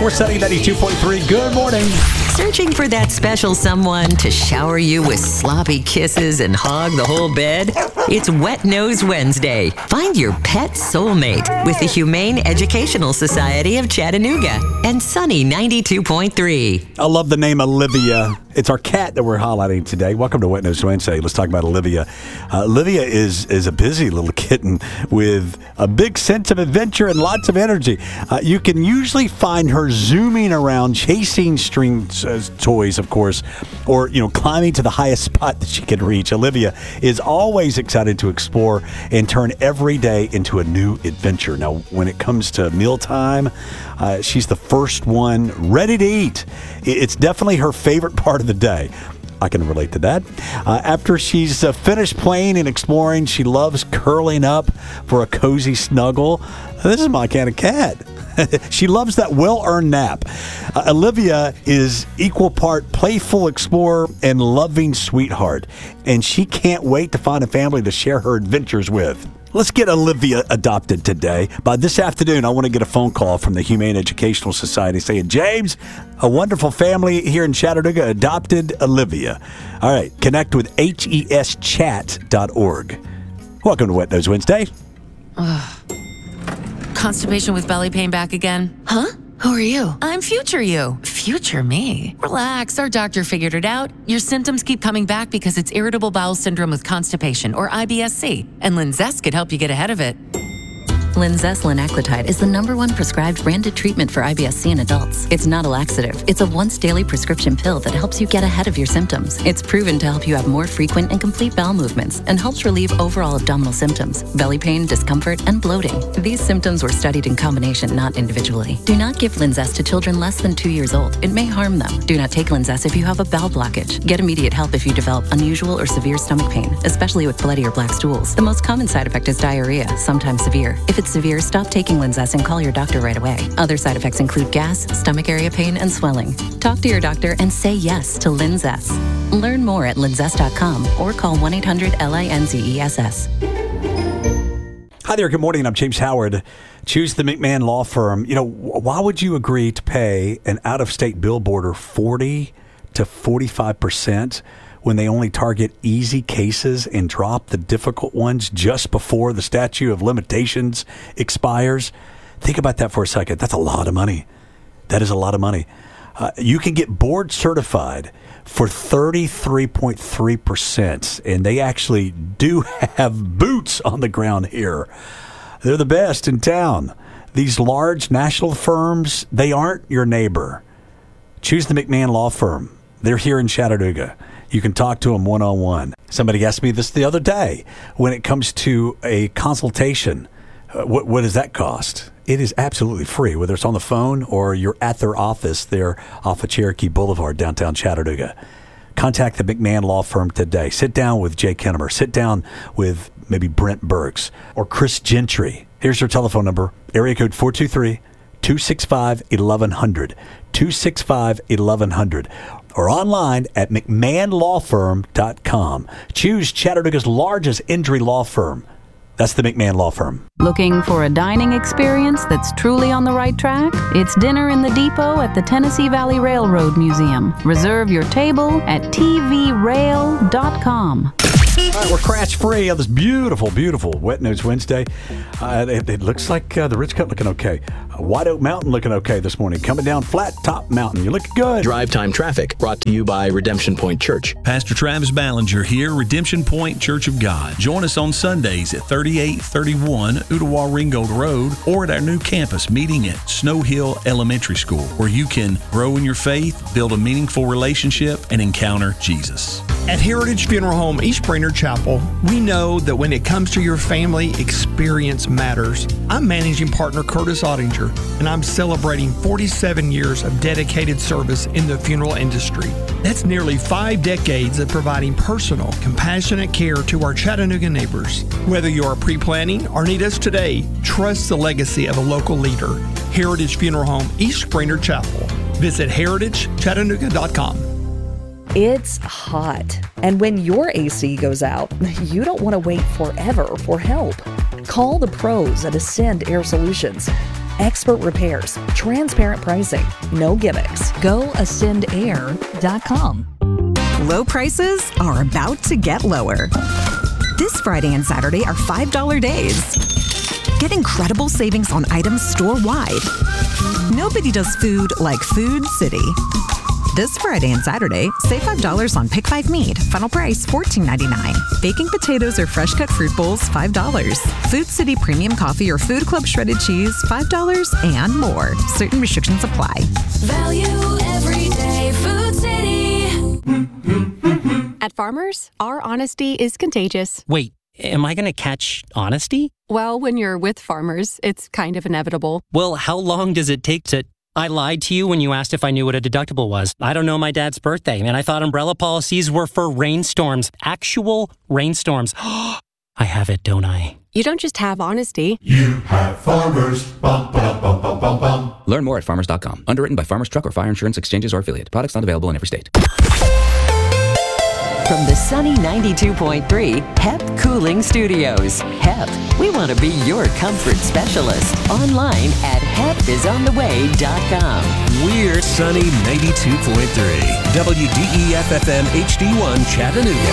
We're setting 92.3. Good morning. Searching for that special someone to shower you with sloppy kisses and hog the whole bed? It's Wet Nose Wednesday. Find your pet soulmate with the Humane Educational Society of Chattanooga and Sunny 92.3. I love the name Olivia. It's our cat that we're highlighting today. Welcome to Wet Nose Wednesday. Let's talk about Olivia. Olivia is a busy little kitten with a big sense of adventure and lots of energy. You can usually find her zooming around, chasing string toys, of course, or climbing to the highest spot that she can reach. Olivia is always excited to explore and turn every day into a new adventure. Now, when it comes to mealtime, she's the first one ready to eat. It's definitely her favorite part of the day. I can relate to that. After she's finished playing and exploring, she loves curling up for a cozy snuggle. This is my kind of cat. She loves that well-earned nap. Olivia is equal part playful explorer and loving sweetheart, and she can't wait to find a family to share her adventures with. Let's get Olivia adopted today. By this afternoon, I want to get a phone call from the Humane Educational Society saying, James, a wonderful family here in Chattanooga adopted Olivia. All right, connect with heschat.org. Welcome to Wet Nose Wednesday. Constipation with belly pain back again? Huh? Who are you? I'm future you. Future me. Relax, our doctor figured it out. Your symptoms keep coming back because it's irritable bowel syndrome with constipation, or IBS-C, and Linzess could help you get ahead of it. Linzess linaclotide is the #1 prescribed branded treatment for IBS-C in adults. It's not a laxative. It's a once-daily prescription pill that helps you get ahead of your symptoms. It's proven to help you have more frequent and complete bowel movements and helps relieve overall abdominal symptoms, belly pain, discomfort, and bloating. These symptoms were studied in combination, not individually. Do not give Linzess to children less than 2 years old. It may harm them. Do not take Linzess if you have a bowel blockage. Get immediate help if you develop unusual or severe stomach pain, especially with bloody or black stools. The most common side effect is diarrhea, sometimes severe. If it's severe, stop taking Linzess and call your doctor right away. Other side effects include gas, stomach area pain, and swelling. Talk to your doctor and say yes to Linzess. Learn more at linzess.com or call 1-800-LINZESS. Hi there, good morning. I'm James Howard. Choose the McMahon Law Firm. Why would you agree to pay an out-of-state billboarder 40 to 45% when they only target easy cases and drop the difficult ones just before the statute of limitations expires? Think about that for a second. That's a lot of money. That is a lot of money. You can get board certified for 33.3%, and they actually do have boots on the ground here. They're the best in town. These large national firms, they aren't your neighbor. Choose the McMahon Law Firm. They're here in Chattanooga. You can talk to them one-on-one. Somebody asked me this the other day. When it comes to a consultation, what does that cost? It is absolutely free, whether it's on the phone or you're at their office there off of Cherokee Boulevard, downtown Chattanooga. Contact the McMahon Law Firm today. Sit down with Jay Kennemer. Sit down with maybe Brent Burks or Chris Gentry. Here's their telephone number, area code 423-265-1100, 265-1100. Or online at McMahonLawFirm.com. Choose Chattanooga's largest injury law firm. That's the McMahon Law Firm. Looking for a dining experience that's truly on the right track? It's Dinner in the Depot at the Tennessee Valley Railroad Museum. Reserve your table at tvrail.com. All right, we're crash-free on this beautiful, beautiful Wet Nose Wednesday. It looks like the Ridge Cut looking okay. White Oak Mountain looking okay this morning. Coming down Flat Top Mountain. You look good. Drive Time Traffic brought to you by Redemption Point Church. Pastor Travis Ballinger here, Redemption Point Church of God. Join us on Sundays at 3831 Ottawa Ringgold Road or at our new campus meeting at Snow Hill Elementary School, where you can grow in your faith, build a meaningful relationship, and encounter Jesus. At Heritage Funeral Home East Brainerd Chapel, we know that when it comes to your family, experience matters. I'm managing partner Curtis Ottinger, and I'm celebrating 47 years of dedicated service in the funeral industry. That's nearly 5 decades of providing personal, compassionate care to our Chattanooga neighbors. Whether you are pre-planning or need us today, trust the legacy of a local leader. Heritage Funeral Home East Brainerd Chapel. Visit heritagechattanooga.com. It's hot, and when your AC goes out, you don't want to wait forever for help. Call the pros at Ascend Air Solutions. Expert repairs, transparent pricing, no gimmicks. Go ascendair.com. Low prices are about to get lower. This Friday and Saturday are $5 days. Get incredible savings on items store-wide. Nobody does food like Food City. This Friday and Saturday, save $5 on Pick 5 meat. Final price $14.99. Baking potatoes or fresh cut fruit bowls, $5. Food City premium coffee or Food Club shredded cheese, $5 and more. Certain restrictions apply. Value every day. Food City. At Farmers, our honesty is contagious. Wait, am I going to catch honesty? Well, when you're with Farmers, it's kind of inevitable. Well, how long does it take to... I lied to you when you asked if I knew what a deductible was. I don't know my dad's birthday, and I thought umbrella policies were for rainstorms. Actual rainstorms. I have it, don't I? You don't just have honesty. You have Farmers. Bum, bum, bum, bum, bum, bum. Learn more at farmers.com. Underwritten by Farmers Truck or Fire Insurance Exchanges or Affiliate. Products not available in every state. From the sunny 92.3 HEP Cooling Studios. HEP, we want to be your comfort specialist. Online at hepisontheway.com. We're sunny 92.3 WDEF-FM HD1 Chattanooga.